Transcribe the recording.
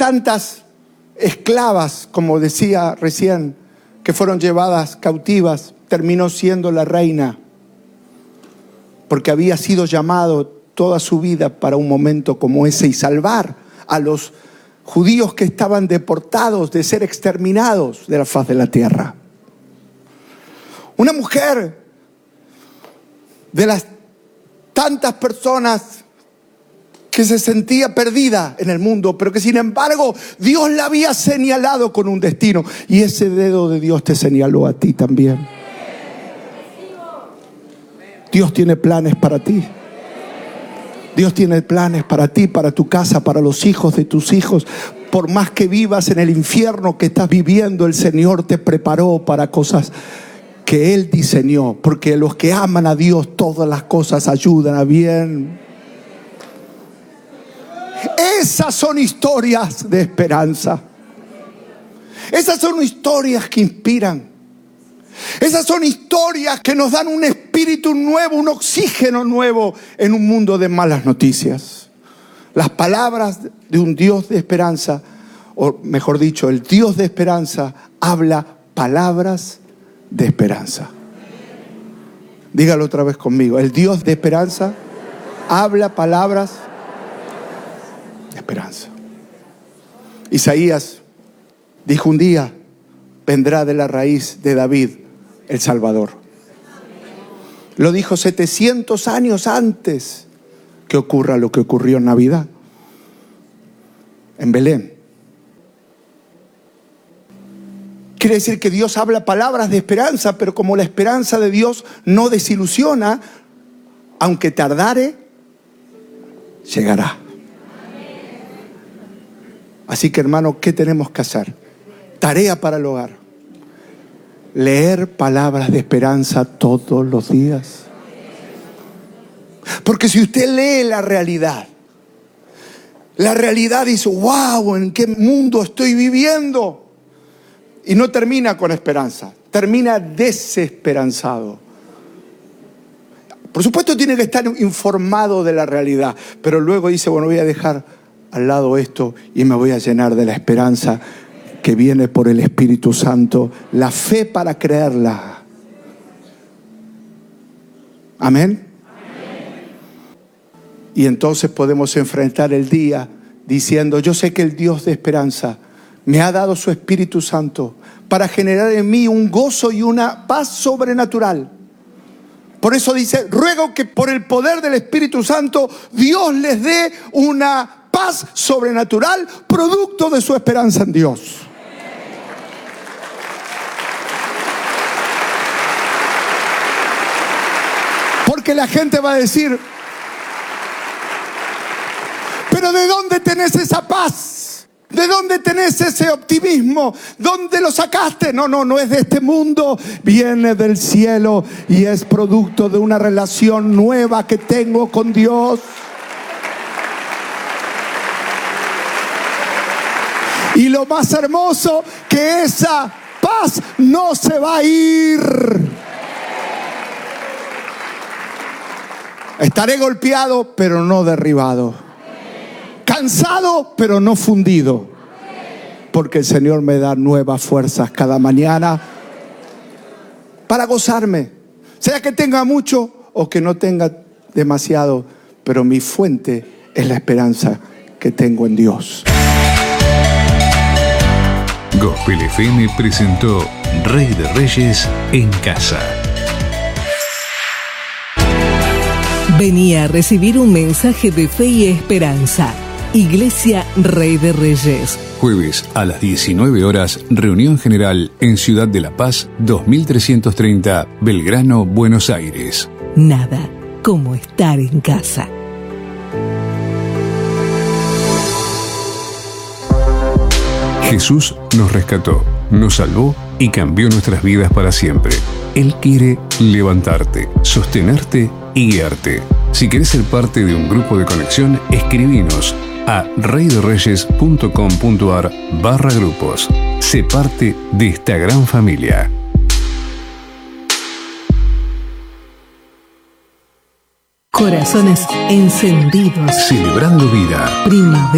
tantas esclavas, como decía recién, que fueron llevadas cautivas, terminó siendo la reina, porque había sido llamado toda su vida para un momento como ese y salvar a los judíos que estaban deportados de ser exterminados de la faz de la tierra. Una mujer de las tantas personas que se sentía perdida en el mundo, pero que sin embargo Dios la había señalado con un destino, y ese dedo de Dios te señaló a ti también. Dios tiene planes para ti. Dios tiene planes para ti, para tu casa, para los hijos de tus hijos. Por más que vivas en el infierno que estás viviendo, el Señor te preparó para cosas que Él diseñó, porque los que aman a Dios, todas las cosas ayudan a bien. Esas son historias de esperanza. Esas son historias que inspiran. Esas son historias que nos dan un espíritu nuevo, un oxígeno nuevo en un mundo de malas noticias. Las palabras de un Dios de esperanza, o mejor dicho, el Dios de esperanza habla palabras de esperanza. Dígalo otra vez conmigo. El Dios de esperanza habla palabras de esperanza. Isaías dijo un día: vendrá de la raíz de David el Salvador. Lo dijo 700 años antes que ocurra lo que ocurrió en Navidad, en Belén. Quiere decir que Dios habla palabras de esperanza, pero como la esperanza de Dios no desilusiona, aunque tardare, llegará. Así que, hermano, ¿qué tenemos que hacer? Tarea para el hogar: leer palabras de esperanza todos los días. Porque si usted lee la realidad dice: wow, ¿en qué mundo estoy viviendo? Y no termina con esperanza, termina desesperanzado. Por supuesto tiene que estar informado de la realidad, pero luego dice: bueno, voy a dejar al lado esto y me voy a llenar de la esperanza que viene por el Espíritu Santo, la fe para creerla. Amén. Y entonces podemos enfrentar el día diciendo: yo sé que el Dios de esperanza me ha dado su Espíritu Santo para generar en mí un gozo y una paz sobrenatural. Por eso dice: ruego que por el poder del Espíritu Santo Dios les dé una paz sobrenatural, producto de su esperanza en Dios. Porque la gente va a decir: ¿pero de dónde tenés esa paz? ¿De dónde tenés ese optimismo? ¿Dónde lo sacaste? No es de este mundo, viene del cielo y es producto de una relación nueva que tengo con Dios. Y lo más hermoso, que esa paz no se va a ir. Estaré golpeado, pero no derribado. Cansado, pero no fundido. Porque el Señor me da nuevas fuerzas cada mañana para gozarme. Sea que tenga mucho o que no tenga demasiado, pero mi fuente es la esperanza que tengo en Dios. Gospel FM presentó Rey de Reyes en casa. Venía a recibir un mensaje de fe y esperanza. Iglesia Rey de Reyes. Jueves a las 19 horas, reunión general en Ciudad de la Paz, 2330, Belgrano, Buenos Aires. Nada como estar en casa. Jesús nos rescató, nos salvó y cambió nuestras vidas para siempre. Él quiere levantarte, sostenerte y guiarte. Si querés ser parte de un grupo de conexión, escribinos a reyderreyes.com.ar/grupos. Sé parte de esta gran familia. Corazones encendidos. Celebrando vida. Primavera.